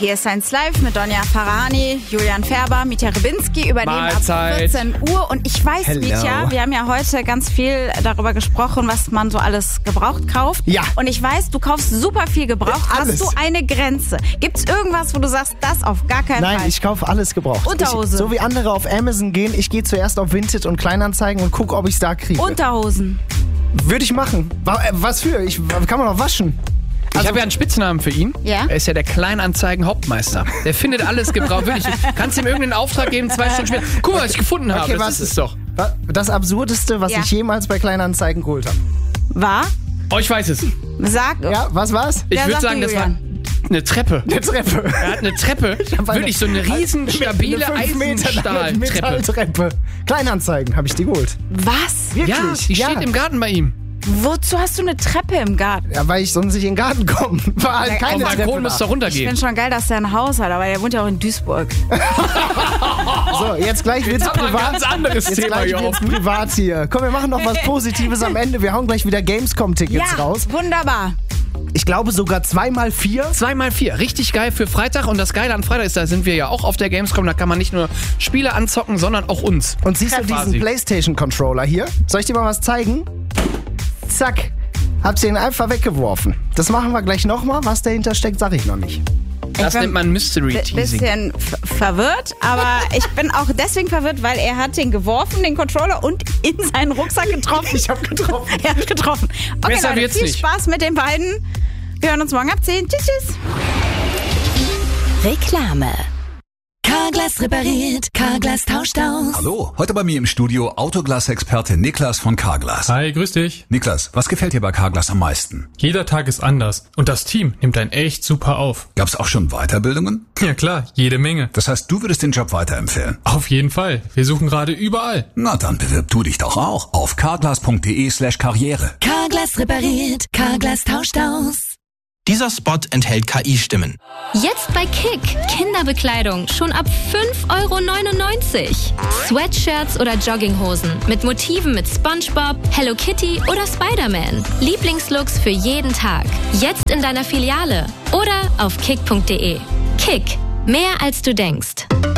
Hier ist 1 Live mit Donja Farahani, Julian Färber, Mitja Rybinski übernehmen ab 14 Uhr. Und ich weiß, Mitja, wir haben ja heute ganz viel darüber gesprochen, was man so alles gebraucht kauft. Ja. Und ich weiß, du kaufst super viel gebraucht. Alles. Hast du eine Grenze? Gibt's irgendwas, wo du sagst, das auf gar keinen Fall? Nein, ich kaufe alles gebraucht. Unterhose. So wie andere auf Amazon gehen, ich gehe zuerst auf Vinted und Kleinanzeigen und gucke, ob ich es da kriege. Unterhosen. Würde ich machen. Was für? Kann man doch waschen. Ich habe ja einen Spitznamen für ihn. Ja? Er ist ja der Kleinanzeigen-Hauptmeister. Der findet alles gebraucht. Wirklich. Kannst ihm irgendeinen Auftrag geben, 2 Stunden später. Guck mal, was ich gefunden habe. Okay, das ist es doch. Das Absurdeste, was Ja. ich jemals bei Kleinanzeigen geholt habe. War? Oh, ich weiß es. Sag. Ja, was war's? Ich Ja, würde sag sagen, du, das war Julian. eine Treppe. Eine Treppe. Er hat eine Treppe, wirklich so eine riesen, stabile Eine 5 Meter lange Eisenstahltreppe. Metalltreppe. Kleinanzeigen habe ich die geholt. Was? Wirklich? Ja, die steht im Garten bei ihm. Wozu hast du eine Tre im Garten? Ja, weil ich sonst nicht in den Garten komme. War halt Ja, keine Vom Treppe Balkon müsst ihr da. Ich runtergehen. finde schon geil, dass der ein Haus hat, aber der wohnt ja auch in Duisburg. So, jetzt gleich wird's haben wir ein privat. ganz anderes Jetzt Thema gleich hier wird's privat hier. Komm, wir machen noch was Positives am Ende. Wir hauen gleich wieder Gamescom-Tickets Ja, raus. wunderbar. Ich glaube sogar 2x4. 2x4, richtig geil für Freitag. Und das Geile an Freitag ist, da sind wir ja auch auf der Gamescom. Da kann man nicht nur Spiele anzocken, sondern auch uns. Und siehst du diesen Quasi. PlayStation-Controller hier? Soll ich dir mal was zeigen? Zack. Habt ihr ihn einfach weggeworfen. Das machen wir gleich nochmal. Was dahinter steckt, sag ich noch nicht. Das bin nennt man Mystery Teasing. Bisschen verwirrt, aber ich bin auch deswegen verwirrt, weil er hat den geworfen, den Controller, und in seinen Rucksack getroffen. Ich hab getroffen. Er hat getroffen. Okay, Besser Leute, wird's viel nicht. Spaß mit den beiden. Wir hören uns morgen ab 10. Tschüss, tschüss. Reklame. Carglass repariert, Carglass tauscht aus. Hallo, heute bei mir im Studio Autoglas-Experte Niklas von Carglass. Hi, grüß dich. Niklas, was gefällt dir bei Carglass am meisten? Jeder Tag ist anders und das Team nimmt einen echt super auf. Gab's auch schon Weiterbildungen? Ja klar, jede Menge. Das heißt, du würdest den Job weiterempfehlen? Auf jeden Fall. Wir suchen gerade überall. Na, dann bewirb du dich doch auch auf carglass.de/karriere. Carglass repariert, Carglass tauscht aus. Dieser Spot enthält KI-Stimmen. Jetzt bei Kick. Kinderbekleidung schon ab 5,99 €. Sweatshirts oder Jogginghosen mit Motiven mit SpongeBob, Hello Kitty oder Spider-Man. Lieblingslooks für jeden Tag. Jetzt in deiner Filiale oder auf kick.de. Kick. Mehr als du denkst.